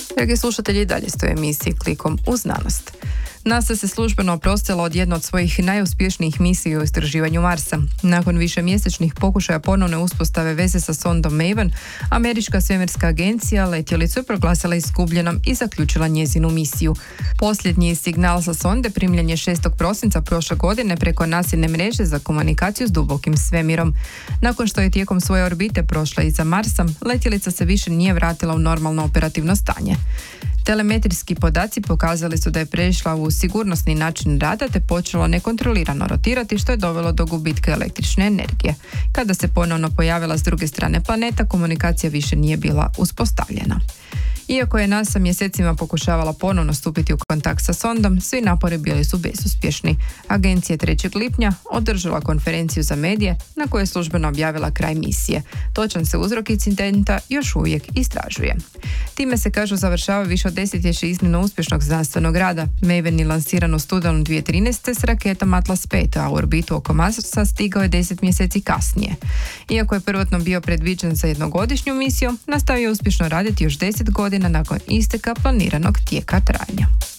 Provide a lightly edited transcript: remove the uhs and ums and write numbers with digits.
Dragi slušatelji, dalje stoje emisiji Klikom u znanost. NASA se službeno oprostila od jedne od svojih najuspješnijih misija u istraživanju Marsa. Nakon višemjesečnih pokušaja ponovne uspostave veze sa sondom Maven, američka svemirska agencija letjelicu je proglasila izgubljenom i zaključila njezinu misiju. Posljednji signal sa sonde primljen je 6. prosinca prošle godine preko NASIne mreže za komunikaciju s dubokim svemirom. Nakon što je tijekom svoje orbite prošla iza Marsa, letjelica se više nije vratila u normalno operativno stanje. Telemetrijski podaci pokazali su da je prešla u sigurnosni način rada te počela nekontrolirano rotirati, što je dovelo do gubitka električne energije. Kada se ponovno pojavila s druge strane planeta, komunikacija više nije bila uspostavljena. Iako je NASA mjesecima pokušavala ponovno stupiti u kontakt sa sondom, svi napori bili su bezuspješni. Agencija 3. lipnja održala konferenciju za medije na kojoj je službeno objavila kraj misije. Točan se uzrok incidenta još uvijek istražuje. Time se, kažu, završava više od desetljeće iznimno uspješnog znanstvenog rada. Maven je lansiran u studenom 2013. s raketom Atlas 5, a u orbitu oko Marsa stigao je 10 mjeseci kasnije. Iako je prvotno bio predviđen za jednogodišnju misiju, nastavio uspješno raditi još 10 godina nakon isteka planiranog tijeka trajanja.